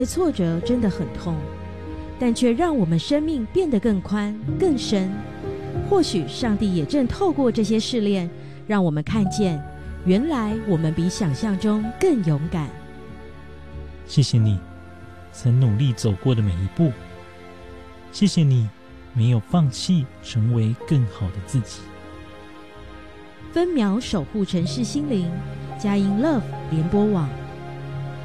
挫折真的很痛，但却让我们生命变得更宽更深。或许上帝也正透过这些试炼，让我们看见原来我们比想象中更勇敢。 谢谢你曾努力走过的每一步，谢谢你没有放弃成为更好的自己。 分秒守护城市心灵，佳音 Love 联播网。